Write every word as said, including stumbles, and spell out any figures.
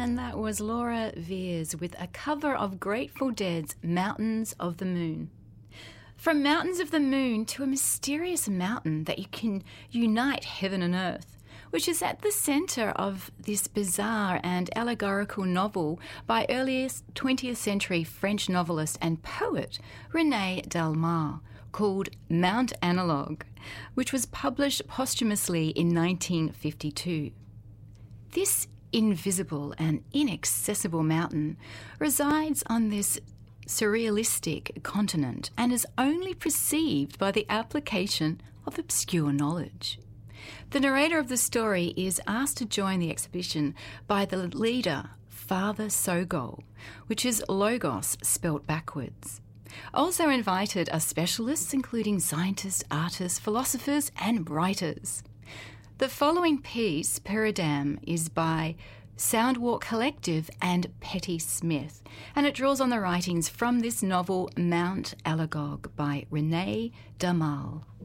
And that was Laura Veers with a cover of Grateful Dead's Mountains of the Moon. From Mountains of the Moon to a mysterious mountain that you can unite heaven and earth, which is at the centre of this bizarre and allegorical novel by early twentieth century French novelist and poet René Delmar, called Mount Analog, which was published posthumously in nineteen fifty-two. This invisible and inaccessible mountain resides on this surrealistic continent and is only perceived by the application of obscure knowledge. The narrator of the story is asked to join the exhibition by the leader, Father Sogol, which is Logos spelt backwards. Also invited are specialists including scientists, artists, philosophers and writers. The following piece, Peridam, is by Soundwalk Collective and Petty Smith, and it draws on the writings from this novel Mount Alagog by René Delmar.